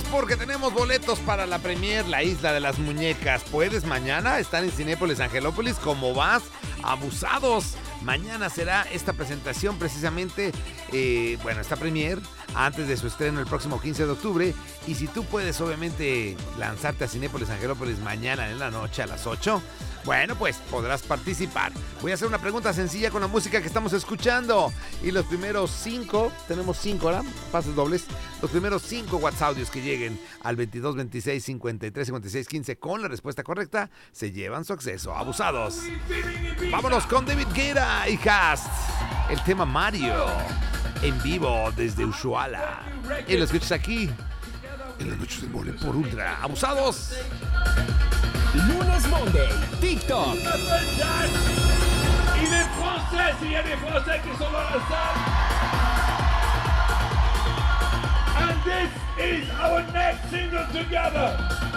Vamos porque tenemos boletos para la premier La Isla de las Muñecas. ¿Puedes mañana estar en Cinépolis Angelópolis? ¿Cómo vas? Abusados. Mañana será esta presentación precisamente, esta premier, antes de su estreno el próximo 15 de octubre. Y si tú puedes, obviamente, lanzarte a Cinépolis Angelópolis mañana en la noche a las 8, bueno, pues podrás participar. Voy a hacer una pregunta sencilla con la música que estamos escuchando. Y los primeros 5, tenemos 5 ahora, pases dobles. Los primeros 5 WhatsApp audios que lleguen al 22 26 53 56 15 con la respuesta correcta se llevan su acceso. Abusados. Vámonos con David Guetta y Cast. El tema Mario en vivo desde Ushuaia. Y lo escuchas aquí en las noches de Mole por Ultra. Abusados. Lunes Monday, TikTok. Il est français, s'il y a des Français qui sont dans la salle. And this is our next single together.